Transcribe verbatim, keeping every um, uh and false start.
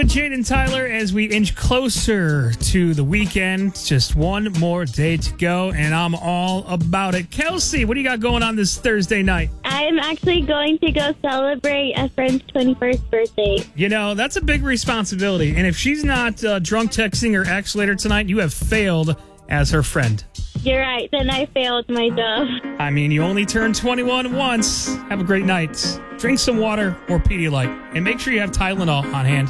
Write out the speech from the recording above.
Jade and Tyler, as we inch closer to the weekend, just one more day to go, and I'm all about it. Kelsey, what do you got going on this Thursday night? I'm actually going to go celebrate a friend's twenty-first birthday. You know, that's a big responsibility, and if she's not uh, drunk texting her ex later tonight, you have failed as her friend. You're right, then I failed my job. I mean, you only turn twenty-one once. Have a great night. Drink some water or Pedialyte, and make sure you have Tylenol on hand.